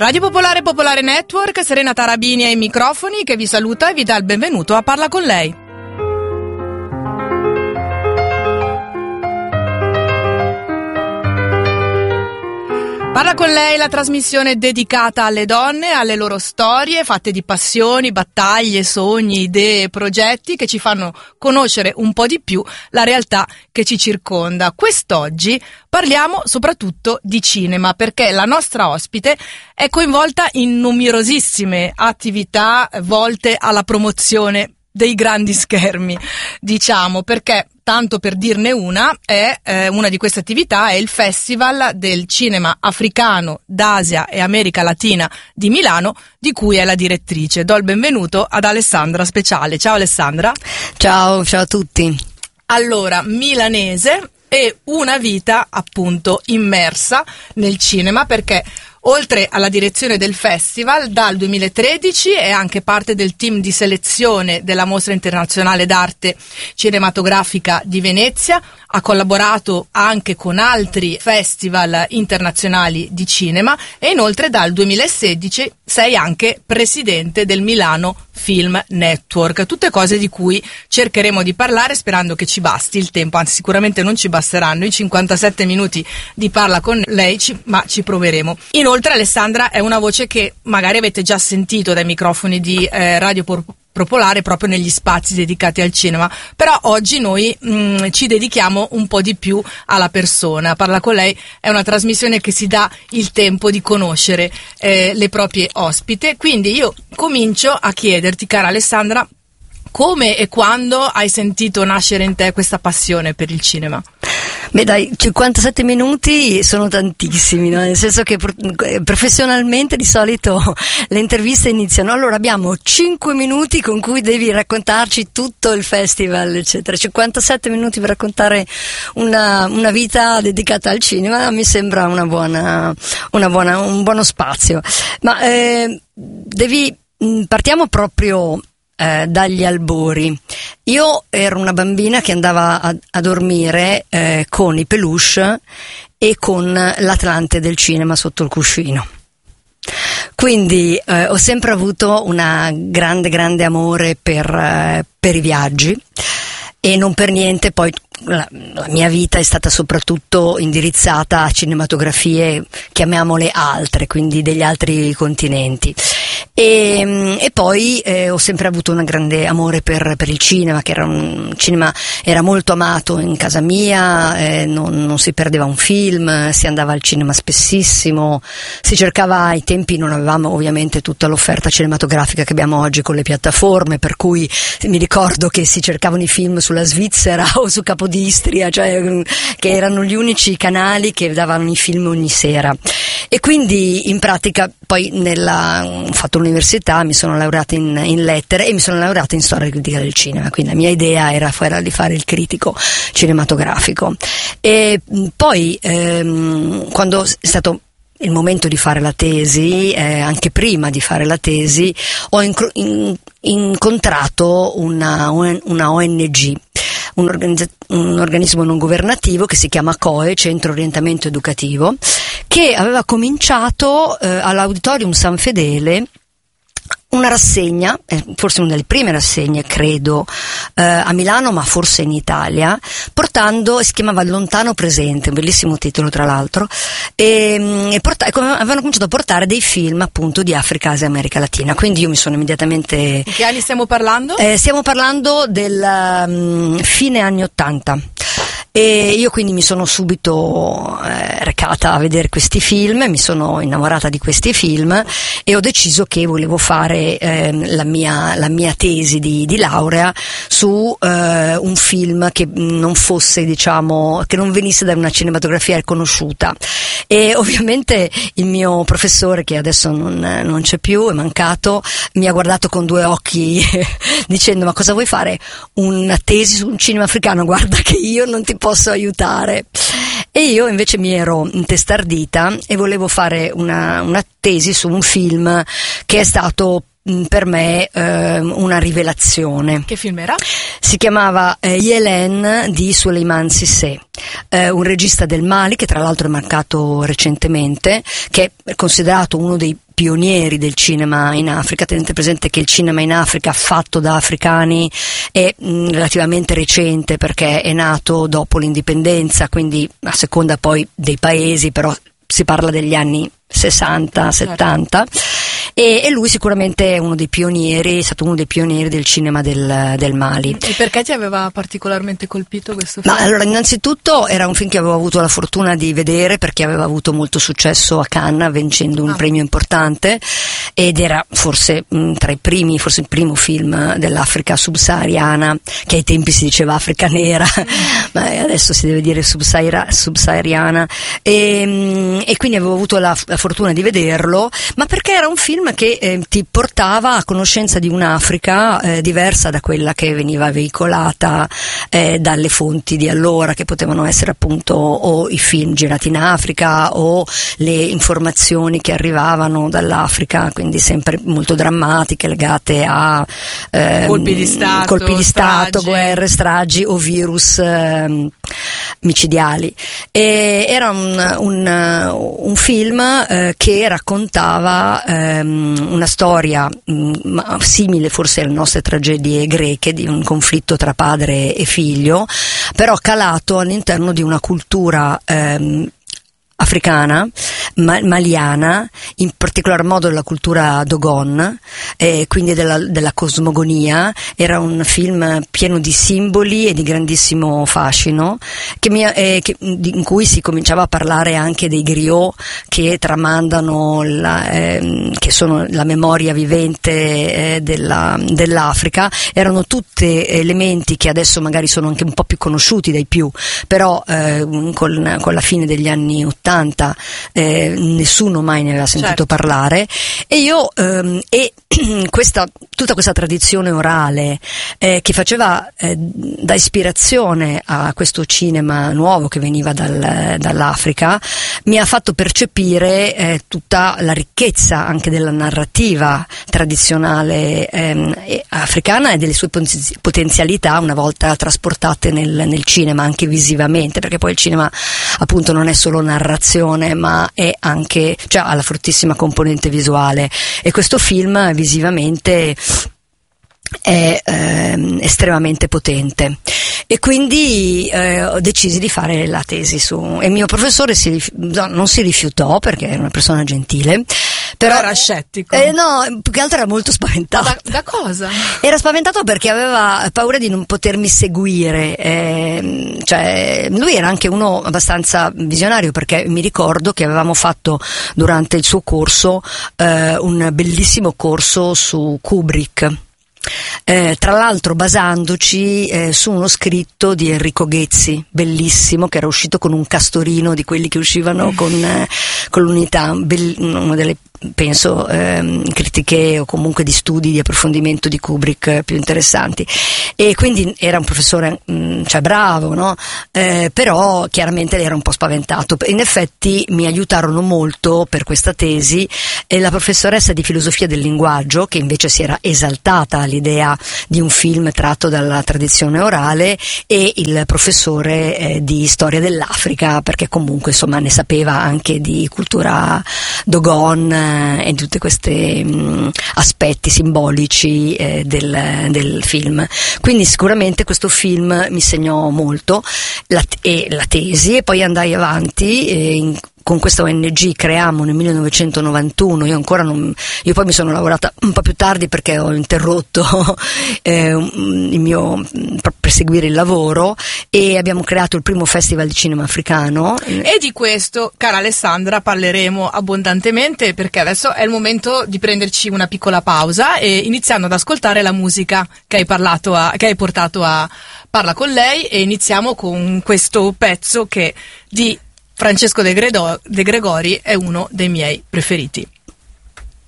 Radio Popolare Popolare Network, Serena Tarabini ai microfoni, che vi saluta e vi dà il benvenuto a Parla con lei. Parla con lei, la trasmissione dedicata alle donne, alle loro storie, fatte di passioni, battaglie, sogni, idee, progetti che ci fanno conoscere un po' di più la realtà che ci circonda. Quest'oggi parliamo soprattutto di cinema, perché la nostra ospite è coinvolta in numerosissime attività volte alla promozione dei grandi schermi, diciamo, perché tanto per dirne una di queste attività è il Festival del Cinema Africano d'Asia e America Latina di Milano, di cui è la direttrice. Do il benvenuto ad Alessandra Speciale. Ciao Alessandra. Ciao a tutti. Allora, milanese e una vita appunto immersa nel cinema, perché oltre alla direzione del festival, dal 2013 è anche parte del team di selezione della Mostra Internazionale d'Arte Cinematografica di Venezia, ha collaborato anche con altri festival internazionali di cinema e inoltre dal 2016 sei anche presidente del Milano Film Network. Tutte cose di cui cercheremo di parlare sperando che ci basti il tempo, anzi sicuramente non ci basteranno i 57 minuti di Parla con lei, ma ci proveremo. Inoltre Alessandra è una voce che magari avete già sentito dai microfoni di Radio Popolare proprio negli spazi dedicati al cinema, però oggi noi ci dedichiamo un po' di più alla persona. Parla con lei è una trasmissione che si dà il tempo di conoscere le proprie ospite, quindi io comincio a chiederti, cara Alessandra, come e quando hai sentito nascere in te questa passione per il cinema? Beh dai, 57 minuti sono tantissimi, no? Nel senso che professionalmente di solito le interviste iniziano, allora abbiamo 5 minuti con cui devi raccontarci tutto il festival, eccetera. 57 minuti per raccontare una vita dedicata al cinema mi sembra un buono spazio. Ma partiamo proprio dagli albori. Io ero una bambina che andava a dormire con i peluche e con l'Atlante del cinema sotto il cuscino. Quindi ho sempre avuto una grande amore per i viaggi e non per niente poi la mia vita è stata soprattutto indirizzata a cinematografie, chiamiamole altre, quindi degli altri continenti. E poi ho sempre avuto un grande amore per il cinema, che era un cinema era molto amato in casa mia, non si perdeva un film, si andava al cinema spessissimo, si cercava, ai tempi non avevamo ovviamente tutta l'offerta cinematografica che abbiamo oggi con le piattaforme, per cui mi ricordo che si cercavano i film sulla Svizzera o su Capodistria, cioè che erano gli unici canali che davano i film ogni sera. E quindi in pratica poi ho fatto l'università, mi sono laureata in lettere e mi sono laureata in storia e critica del cinema, quindi la mia idea era di fare il critico cinematografico. E poi quando è stato il momento di fare la tesi, anche prima di fare la tesi, ho incontrato una ONG, un organismo non governativo che si chiama COE, Centro Orientamento Educativo, che aveva cominciato all'Auditorium San Fedele una rassegna, forse una delle prime rassegne credo a Milano, ma forse in Italia, si chiamava Lontano Presente, un bellissimo titolo tra l'altro, avevano cominciato a portare dei film appunto di Africa, Asia e America Latina, quindi io mi sono immediatamente... Di che anni stiamo parlando? Stiamo parlando del fine anni 80. E io quindi mi sono subito recata a vedere questi film, mi sono innamorata di questi film e ho deciso che volevo fare la mia tesi di laurea su un film che non fosse, diciamo, che non venisse da una cinematografia riconosciuta. E ovviamente il mio professore, che adesso non c'è più, è mancato, mi ha guardato con due occhi dicendo: ma cosa vuoi fare? Una tesi su un cinema africano? Guarda che io non ti posso aiutare. E io invece mi ero intestardita e volevo fare una tesi su un film che è stato per me una rivelazione. Che film era? Si chiamava Yelen di Souleymane Cissé, un regista del Mali che tra l'altro è mancato recentemente, che è considerato uno dei pionieri del cinema in Africa. Tenete presente che il cinema in Africa fatto da africani è relativamente recente, perché è nato dopo l'indipendenza, quindi a seconda poi dei paesi, però si parla degli anni 60, 70, e lui sicuramente è uno dei pionieri, è stato uno dei pionieri del cinema del Mali. E perché ti aveva particolarmente colpito questo film? Ma allora, innanzitutto era un film che avevo avuto la fortuna di vedere, perché aveva avuto molto successo a Cannes, vincendo un premio importante, ed era forse tra i primi, forse il primo film dell'Africa subsahariana, che ai tempi si diceva Africa nera, ma adesso si deve dire subsahariana, e quindi avevo avuto la fortuna di vederlo, ma perché era un film che ti portava a conoscenza di un'Africa diversa da quella che veniva veicolata dalle fonti di allora, che potevano essere appunto o i film girati in Africa o le informazioni che arrivavano dall'Africa, quindi sempre molto drammatiche, legate a colpi di Stato, guerre, stragi o virus micidiali. Era un film che raccontava una storia simile forse alle nostre tragedie greche, di un conflitto tra padre e figlio, però calato all'interno di una cultura africana, maliana, in particolar modo della cultura Dogon, quindi della cosmogonia. Era un film pieno di simboli e di grandissimo fascino, in cui si cominciava a parlare anche dei griot, che tramandano che sono la memoria vivente dell'Africa. Erano tutti elementi che adesso magari sono anche un po' più conosciuti dai più, però con la fine degli anni 80 nessuno mai ne aveva sentito parlare, e io tutta questa tradizione orale che faceva da ispirazione a questo cinema nuovo che veniva dall'Africa, mi ha fatto percepire tutta la ricchezza anche della narrativa tradizionale africana e delle sue potenzialità una volta trasportate nel cinema, anche visivamente, perché poi il cinema appunto non è solo narrazione, ma è anche, cioè, ha la fortissima componente visuale, e questo film visivamente è estremamente potente. E quindi ho deciso di fare la tesi e il mio professore non si rifiutò, perché era una persona gentile, però era scettico. No, più che altro era molto spaventato. Da cosa? Era spaventato perché aveva paura di non potermi seguire, cioè lui era anche uno abbastanza visionario, perché mi ricordo che avevamo fatto durante il suo corso un bellissimo corso su Kubrick. Tra l'altro basandoci su uno scritto di Enrico Ghezzi, bellissimo, che era uscito con un castorino di quelli che uscivano con l'Unità, una delle, penso, critiche o comunque di studi di approfondimento di Kubrick più interessanti. E quindi era un professore cioè bravo, no? Però chiaramente era un po' spaventato. In effetti mi aiutarono molto per questa tesi la professoressa di filosofia del linguaggio, che invece si era esaltata all'idea di un film tratto dalla tradizione orale, e il professore di storia dell'Africa, perché comunque insomma ne sapeva anche di cultura Dogon e di tutti questi aspetti simbolici del film. Quindi sicuramente questo film mi segnò molto, la tesi, e poi andai avanti con questa ONG creammo nel 1991, io poi mi sono lavorata un po' più tardi perché ho interrotto il mio per seguire il lavoro, e abbiamo creato il primo festival di cinema africano. E di questo, cara Alessandra, parleremo abbondantemente, perché adesso è il momento di prenderci una piccola pausa e iniziando ad ascoltare la musica che hai portato a Parla con lei, e iniziamo con questo pezzo che di Francesco De Gregori è uno dei miei preferiti.